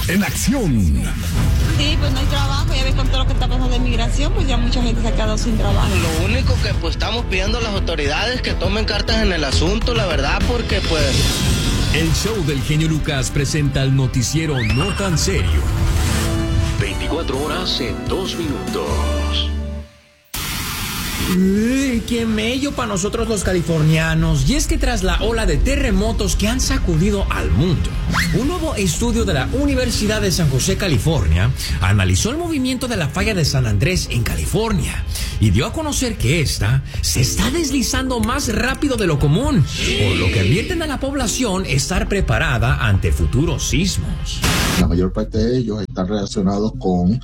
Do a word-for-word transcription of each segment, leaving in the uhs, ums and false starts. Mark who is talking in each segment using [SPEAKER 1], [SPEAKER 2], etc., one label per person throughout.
[SPEAKER 1] en acción.
[SPEAKER 2] Sí, pues no hay trabajo, ya ves con todo lo que está pasando de migración, pues ya mucha gente se ha quedado sin trabajo.
[SPEAKER 3] Lo único que pues estamos pidiendo a las autoridades que tomen cartas en el asunto, la verdad, porque pues...
[SPEAKER 1] El show del genio Lucas presenta el noticiero no tan serio.
[SPEAKER 4] veinticuatro horas en dos minutos.
[SPEAKER 5] Uy, qué mello para nosotros los californianos. Y es que tras la ola de terremotos que han sacudido al mundo, un nuevo estudio de la Universidad de San José, California, analizó el movimiento de la falla de San Andrés en California y dio a conocer que esta se está deslizando más rápido de lo común, por lo que advierten a la población estar preparada ante futuros sismos.
[SPEAKER 6] La mayor parte de ellos están relacionados con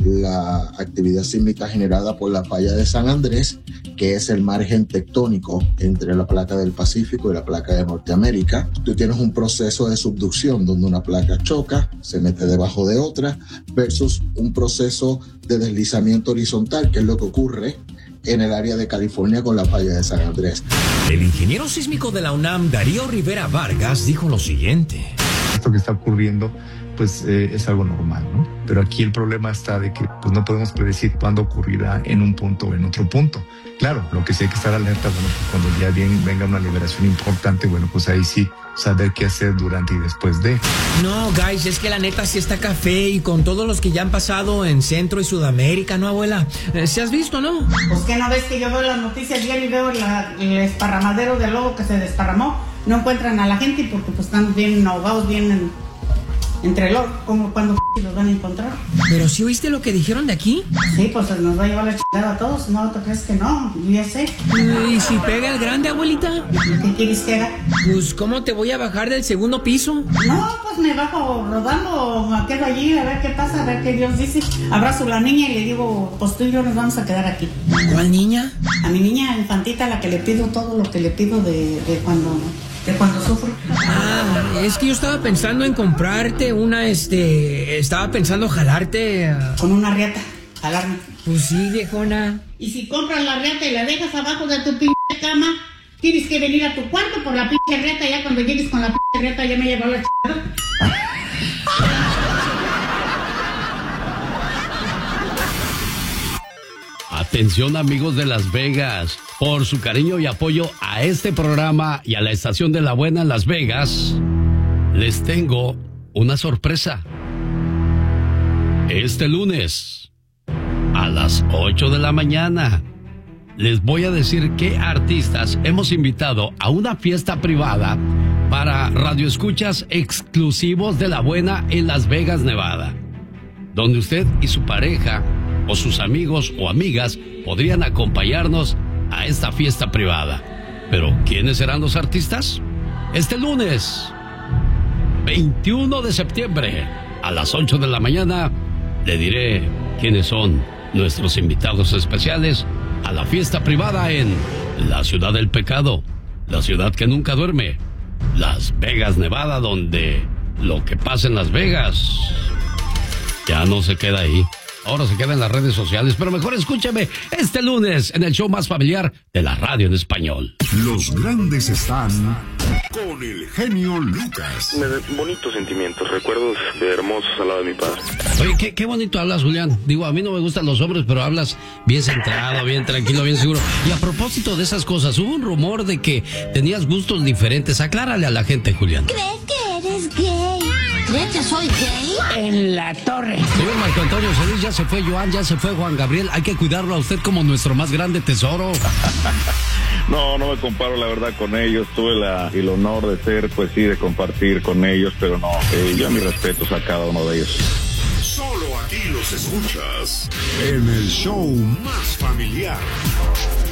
[SPEAKER 6] la actividad sísmica generada por la falla de San Andrés, que es el margen tectónico entre la placa del Pacífico y la placa de Norteamérica. Tú tienes un proceso de subducción donde una placa choca, se mete debajo de otra, versus un proceso de deslizamiento horizontal, que es lo que ocurre en el área de California con la falla de San Andrés.
[SPEAKER 5] El ingeniero sísmico de la UNAM, Darío Rivera Vargas, dijo lo siguiente.
[SPEAKER 7] Esto que está ocurriendo pues eh, es algo normal, ¿no? Pero aquí el problema está de que pues no podemos predecir cuándo ocurrirá en un punto o en otro punto. Claro, lo que sí hay que estar alerta, bueno, pues cuando ya bien, venga una liberación importante, bueno, pues ahí sí saber qué hacer durante y después de.
[SPEAKER 5] No, guys, es que la neta sí está café y con todos los que ya han pasado en Centro y Sudamérica, ¿no, abuela? Eh, ¿Se has visto, no?
[SPEAKER 8] Pues que no ves que yo veo las noticias diario y veo la, el esparramadero de lobo que se desparramó. No encuentran a la gente porque pues están bien ahogados, bien en... entre los, como cuando los van a encontrar.
[SPEAKER 5] ¿Pero sí oíste lo que dijeron de aquí?
[SPEAKER 8] Sí, pues nos va a llevar la chingada a todos. No, ¿tú crees que no? Yo ya sé.
[SPEAKER 5] ¿Y si pega el grande, abuelita?
[SPEAKER 8] ¿Qué quieres que haga?
[SPEAKER 5] Pues, ¿cómo te voy a bajar del segundo piso?
[SPEAKER 8] No, pues me bajo rodando, me quedo allí a ver qué pasa, a ver qué Dios dice. Abrazo a la niña y le digo, pues tú y yo nos vamos a quedar aquí.
[SPEAKER 5] ¿Cuál niña?
[SPEAKER 8] A mi niña infantita, la que le pido todo lo que le pido de, de cuando... de cuando sufro.
[SPEAKER 5] Ah, es que yo estaba pensando en comprarte una, este... Estaba pensando jalarte... Uh...
[SPEAKER 8] Con una riata, jalarme.
[SPEAKER 5] Pues sí, viejona.
[SPEAKER 8] Y si compras la riata y la dejas abajo de tu pinche cama, tienes que venir a tu cuarto por la pinche riata. Ya cuando llegues con la pinche riata ya me llevó la chingada.
[SPEAKER 9] Atención, amigos de Las Vegas, por su cariño y apoyo a este programa y a la estación de La Buena en Las Vegas, les tengo una sorpresa. Este lunes, a las ocho de la mañana, les voy a decir qué artistas hemos invitado a una fiesta privada para radioescuchas exclusivos de La Buena en Las Vegas, Nevada, donde usted y su pareja o sus amigos o amigas podrían acompañarnos a esta fiesta privada. ¿Pero quiénes serán los artistas? Este lunes, veintiuno de septiembre, a las ocho de la mañana, le diré quiénes son nuestros invitados especiales a la fiesta privada en la ciudad del pecado, la ciudad que nunca duerme, Las Vegas, Nevada, donde lo que pasa en Las Vegas ya no se queda ahí. Ahora se queda en las redes sociales, pero mejor escúcheme este lunes en el show más familiar de la radio en español.
[SPEAKER 1] Los grandes están con el genio Lucas.
[SPEAKER 10] Me da bonitos sentimientos, recuerdos de hermosos al lado de mi padre.
[SPEAKER 9] Oye, qué, qué bonito hablas, Julián. Digo, a mí no me gustan los hombres, pero hablas bien centrado, bien tranquilo, bien seguro. Y a propósito de esas cosas, hubo un rumor de que tenías gustos diferentes. Aclárale a la gente, Julián.
[SPEAKER 11] ¿Crees que eres gay? ¿Crees que soy gay?
[SPEAKER 5] En la torre.
[SPEAKER 9] Señor Marco Antonio Solís, ya se fue Joan, ya se fue Juan Gabriel. Hay que cuidarlo a usted como nuestro más grande tesoro.
[SPEAKER 10] No, no me comparo la verdad con ellos. Tuve la, el honor de ser, pues sí, de compartir con ellos, pero no, eh, yo mis respetos a cada uno de ellos.
[SPEAKER 1] Solo aquí los escuchas en el show más familiar.